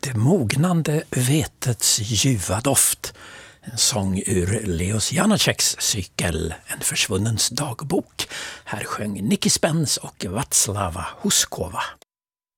Det mognande vetets ljuva doft. En sång ur Leos Janaceks cykel En försvunnens dagbok. Här sjöng Nicky Spence och Václava Huskova.